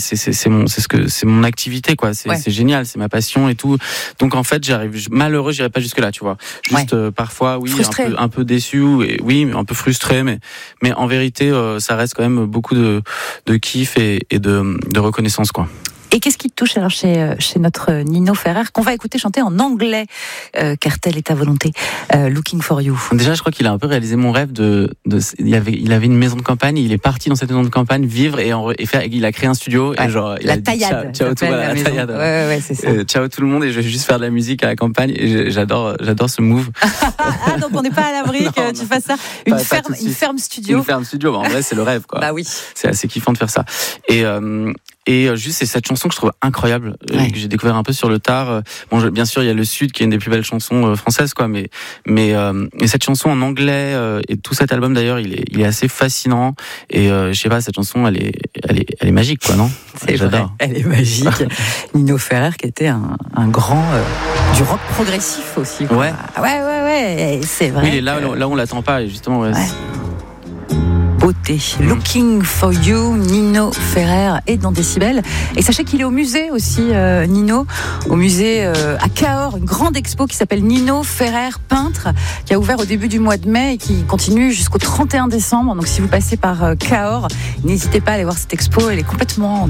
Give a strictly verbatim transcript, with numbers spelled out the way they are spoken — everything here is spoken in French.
c'est, c'est, c'est mon, c'est ce que, c'est mon activité, quoi. C'est, ouais. c'est génial, c'est ma passion et tout. Donc en fait, j'arrive, malheureux, j'irai pas jusque là, tu vois. Juste ouais. euh, parfois, oui, un peu, un peu déçu, et oui, mais un peu frustré, mais, mais en vérité, euh, ça reste quand même beaucoup de, de kiff et, et de, de reconnaissance, quoi. Et qu'est-ce qui te touche alors chez, chez notre Nino Ferrer, qu'on va écouter chanter en anglais, euh, car telle est ta volonté, euh, Looking for You. Déjà, je crois qu'il a un peu réalisé mon rêve de, de il avait, il avait une maison de campagne, il est parti dans cette maison de campagne vivre et, en, et faire, il a créé un studio ouais, et genre, il la a dit, taillade. Ciao, ciao tout, voilà, la, la taillade. Ouais, ouais, ouais, c'est ça. Euh, ciao tout le monde et je vais juste faire de la musique à la campagne et j'adore, j'adore ce move. Ah, donc on n'est pas à l'abri non, que non, tu fasses ça. Une pas, ferme, pas une ferme studio. Une ferme studio, bah, en vrai, c'est le rêve, quoi. Bah oui. C'est assez kiffant de faire ça. Et, euh, Et juste, c'est cette chanson que je trouve incroyable, ouais. que j'ai découvert un peu sur le tard. Bon, je, bien sûr, il y a Le Sud qui est une des plus belles chansons euh, françaises, quoi. Mais, mais euh, et cette chanson en anglais euh, et tout cet album d'ailleurs, il est, il est assez fascinant. Et euh, je sais pas, cette chanson, elle est, elle est, elle est magique, quoi, non? C'est J'adore. Vrai, elle est magique. Nino Ferrer, qui était un, un grand euh, du rock progressif aussi. Quoi. Ouais. Ouais, ouais, ouais. C'est vrai. Oui, et là, que... là, on l'attend pas, justement. Ouais. ouais. Beauté. Looking for You, Nino Ferrer est dans Décibel. Et sachez qu'il est au musée aussi, euh, Nino, au musée euh, à Cahors, une grande expo qui s'appelle Nino Ferrer peintre, qui a ouvert au début du mois de mai et qui continue jusqu'au trente et un décembre. Donc si vous passez par euh, Cahors, n'hésitez pas à aller voir cette expo, elle est complètement